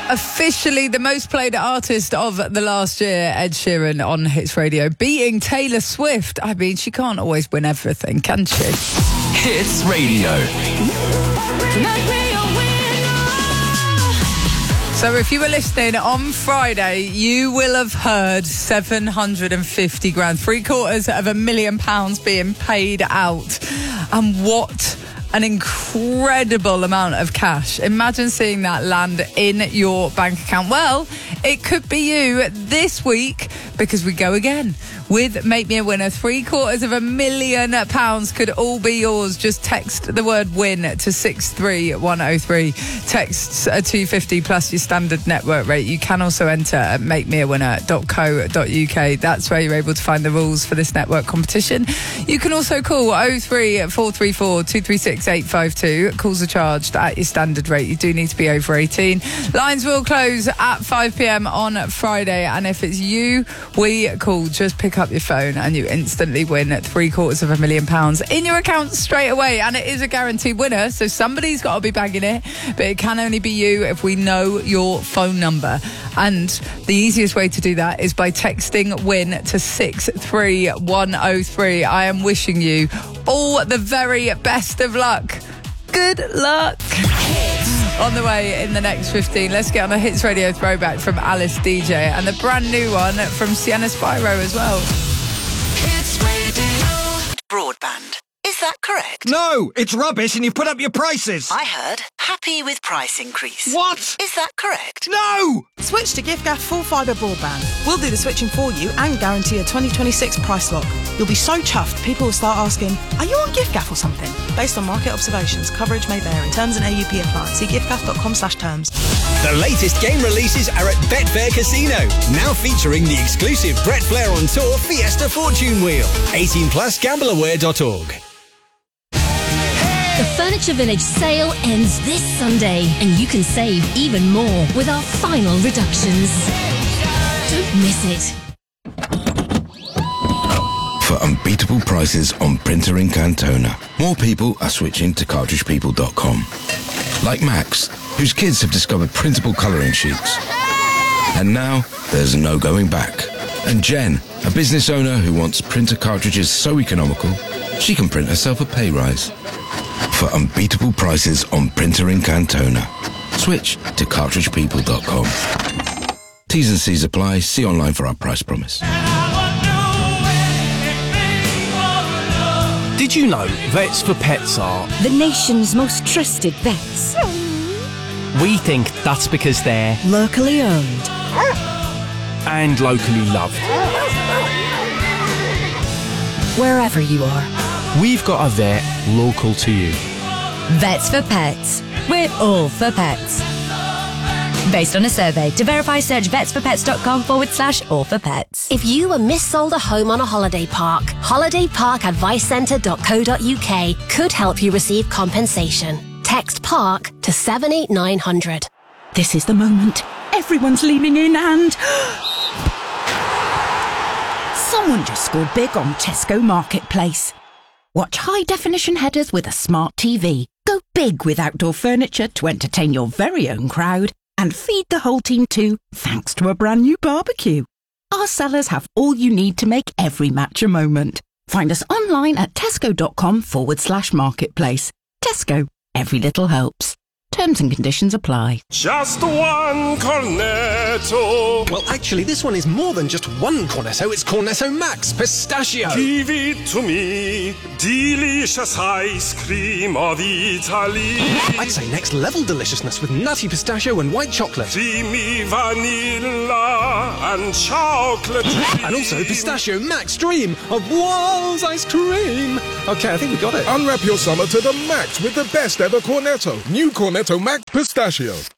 Officially the most played artist of the last year, Ed Sheeran on Hits Radio, beating Taylor Swift. I mean, she can't always win everything, can she? Hits Radio. So if you were listening on Friday, you will have heard 750 grand, £750,000 being paid out. And what an incredible amount of cash. Imagine seeing that land in your bank account. Well, it could be you this week, because we go again with Make Me a Winner. £750,000 could all be yours. Just text the word win to 63103. Texts are £250 plus your standard network rate. You can also enter at makemeawinner.co.uk. That's where you're able to find the rules for this network competition. You can also call 03434 236 852. Calls are charged at your standard rate. You do need to be over 18. Lines will close at 5 p.m. on Friday, and if it's you we call, just pick up your phone and you instantly win £750,000 in your account straight away. And it is a guaranteed winner, so somebody's got to be bagging it, but it can only be you if we know your phone number. And the easiest way to do that is by texting WIN to 63103. I am wishing you all the very best of luck. Good luck. On the way in the next 15, let's get on a Hits Radio throwback from Alice DJ and the brand new one from Sienna Spyro as well. Hits Radio. Broadband. Is that correct? No, it's rubbish and you've put up your prices. I heard happy with price increase. What? Is that correct? No! Switch to GiftGaff full fibre broadband. We'll do the switching for you and guarantee a 2026 price lock. You'll be so chuffed, people will start asking, are you on GiftGaff or something? Based on market observations, coverage may vary. Terms and AUP apply. See giftgaff.com/terms. The latest game releases are at Betfair Casino. Now featuring the exclusive Brett Flair on Tour Fiesta Fortune Wheel. 18 plus gambleaware.org. The Furniture Village sale ends this Sunday, and you can save even more with our final reductions. Don't miss it. For unbeatable prices on printer ink and toner, more people are switching to cartridgepeople.com. Like Max, whose kids have discovered printable colouring sheets. And now, there's no going back. And Jen, a business owner who wants printer cartridges so economical, she can print herself a pay rise. For unbeatable prices on printer ink and toner, switch to cartridgepeople.com. T's and C's apply. See online for our price promise. Did you know Vets for Pets are the nation's most trusted vets? We think that's because they're locally owned and locally loved. Wherever you are, we've got a vet local to you. Vets for Pets. We're all for pets. Based on a survey. To verify, search vetsforpets.com/all-for-pets. If you were missold a home on a holiday park, holidayparkadvicecentre.co.uk could help you receive compensation. Text PARK to 78900. This is the moment. Everyone's leaning in and... Someone just scored big on Tesco Marketplace. Watch high-definition headers with a smart TV. Go big with outdoor furniture to entertain your very own crowd. And feed the whole team too, thanks to a brand new barbecue. Our sellers have all you need to make every match a moment. Find us online at tesco.com/marketplace. Tesco, every little helps. Terms and conditions apply. Just one cornetto. Well, actually, this one is more than just one cornetto. It's Cornetto Max Pistachio. Give it to me. Delicious ice cream of Italy. I'd say next level deliciousness with nutty pistachio and white chocolate. Creamy vanilla and chocolate. And also Pistachio Max Dream of Walls ice cream. Okay, I think we got it. Unwrap your summer to the max with the best ever cornetto. New Cornetto Max Pistachio.